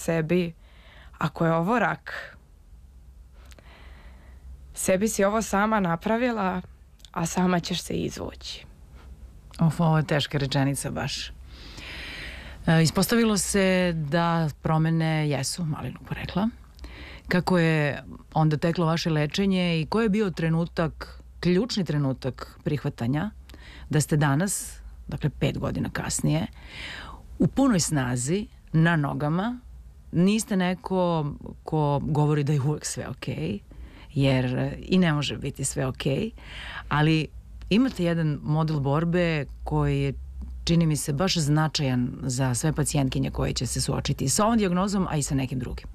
sebi, ako je ovo rak, sebi si ovo sama napravila, a sama ćeš se izvući. Ovo je teška rečenica baš. Ispostavilo se da promene jesu malinog porekla. Kako je onda teklo vaše lečenje i koji je bio trenutak, ključni trenutak prihvatanja da ste danas, dakle 5 godina kasnije, u punoj snazi, na nogama, niste neko ko govori da je uvek sve okej, jer i ne može biti sve okej, ali imate jedan model borbe koji je, čini mi se, baš značajan za sve pacijentkinje koje će se suočiti sa ovom dijagnozom, a i sa nekim drugim.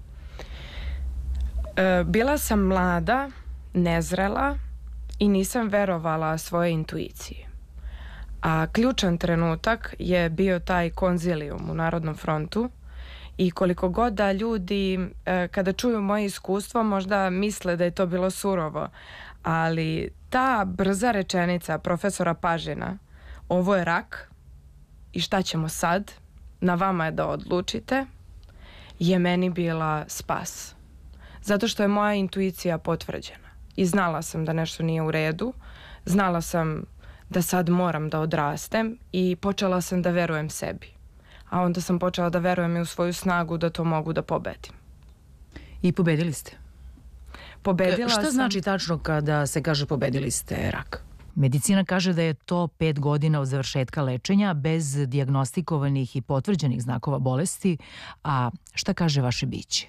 Bila sam mlada, nezrela i nisam verovala svojoj intuiciji. A ključan trenutak je bio taj konzilijum u Narodnom frontu i koliko god da ljudi kada čuju moje iskustvo možda misle da je to bilo surovo, ali ta brza rečenica profesora Pažina, ovo je rak i šta ćemo sad, na vama je da odlučite, je meni bila spas. Zato što je moja intuicija potvrđena i znala sam da nešto nije u redu, znala sam da sad moram da odrastem i počela sam da verujem sebi. A onda sam počela da verujem i u svoju snagu da to mogu da pobedim. I pobedili ste? Pobedila sam... Šta znači tačno kada se kaže pobedili ste rak? Medicina kaže da je to 5 godina od završetka lečenja bez dijagnostikovanih i potvrđenih znakova bolesti, a šta kaže vaše biće?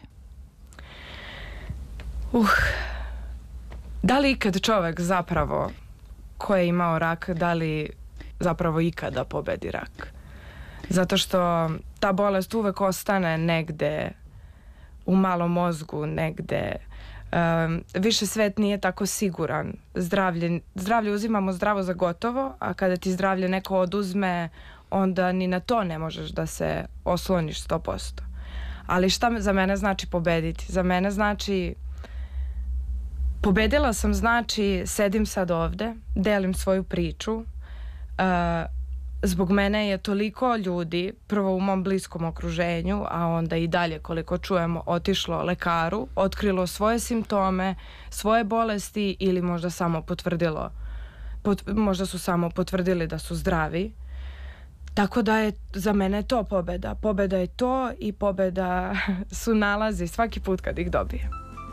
Da li ikad čovek zapravo ko je imao rak, da li zapravo ikada pobedi rak? Zato što ta bolest uvek ostane negde u malom mozgu, negde. Više svet nije tako siguran. Zdravlje uzimamo zdravo za gotovo, a kada ti zdravlje neko oduzme, onda ni na to ne možeš da se osloniš 100%. Ali šta za mene znači pobediti? Za mene znači pobedila sam, znači sedim sad ovde, delim svoju priču. Zbog mene je toliko ljudi, prvo u mom bliskom okruženju, a onda i dalje koliko čujemo, otišlo lekaru, otkrilo svoje simptome, svoje bolesti ili možda samo potvrdilo, možda su samo potvrdili da su zdravi. Tako da je za mene to pobeda. Pobeda je to i pobeda su nalazi svaki put kad ih dobijem.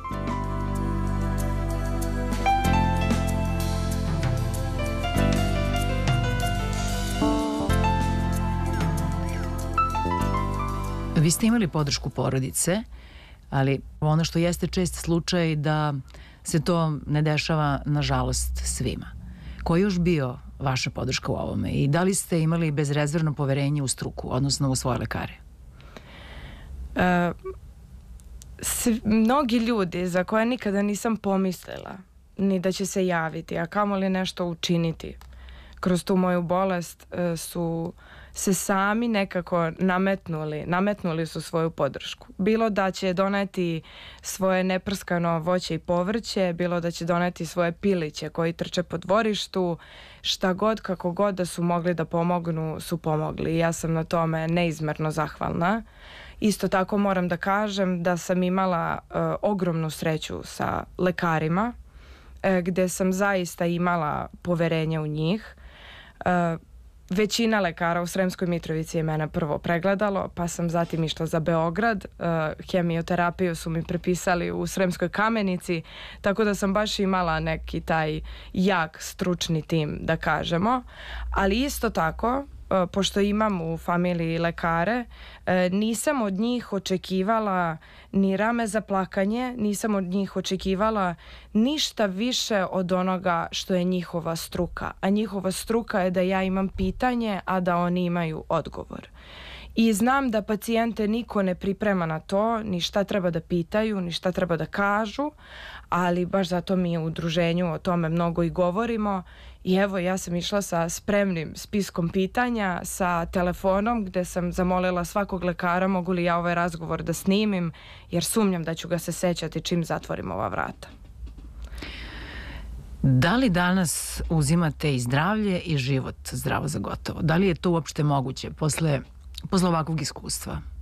Vi ste imali podršku porodice, ali ono što jeste čest slučaj da se to ne dešava, nažalost, svima. Ko je još bio vaša podrška u ovome i da li ste imali bezrezervno poverenje u struku, odnosno u svoje lekare? Mnogi ljudi za koje nikada nisam pomislila ni da će se javiti, a kamoli nešto učiniti kroz tu moju bolest, su se sami nekako nametnuli su svoju podršku. Bilo da će doneti svoje neprskano voće i povrće, bilo da će doneti svoje piliće koji trče po dvorištu, šta god, kako god da su mogli da pomognu, su pomogli. I ja sam na tome neizmerno zahvalna. Isto tako moram da kažem da sam imala ogromnu sreću sa lekarima, gde sam zaista imala poverenje u njih. Većina lekara u Sremskoj Mitrovici je mene prvo pregledalo, pa sam zatim išla za Beograd. Hemioterapiju su mi prepisali u Sremskoj Kamenici, tako da sam baš imala neki taj jak stručni tim, da kažemo. Ali isto tako, pošto imam u familiji lekare, nisam od njih očekivala ni rame za plakanje, nisam od njih očekivala ništa više od onoga što je njihova struka. A njihova struka je da ja imam pitanje, a da oni imaju odgovor. I znam da pacijente niko ne priprema na to, ni šta treba da pitaju, ni šta treba da kažu, ali baš zato mi u udruženju o tome mnogo i govorimo. I evo, ja sam išla sa spremnim spiskom pitanja, sa telefonom gde sam zamolila svakog lekara mogu li ja ovaj razgovor da snimim, jer sumnjam da ću ga se sećati čim zatvorim ova vrata. Da li danas uzimate i zdravlje i život zdravo za gotovo? Da li je to uopšte moguće posle ovakvog iskustva?